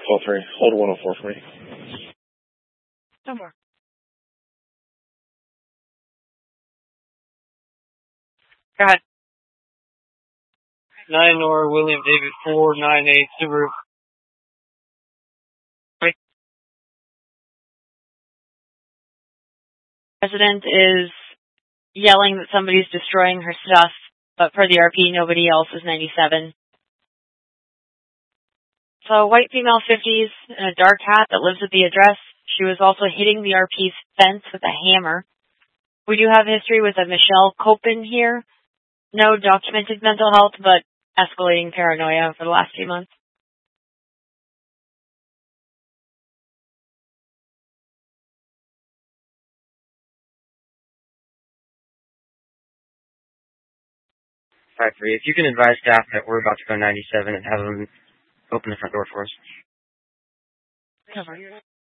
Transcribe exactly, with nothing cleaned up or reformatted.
twelve three. Hold one oh four for me. No more. Go ahead. nine Nor, William David four nine eight Subaru. Resident is yelling that somebody's destroying her stuff, but per the R P, nobody else is ninety-seven. So, white female fifties in a dark hat that lives at the address. She was also hitting the R P's fence with a hammer. We do have history with a Michelle Copin here. No documented mental health, but escalating paranoia for the last few months. five three, if you can advise staff that we're about to go ninety-seven and have them open the front door for us. Cover.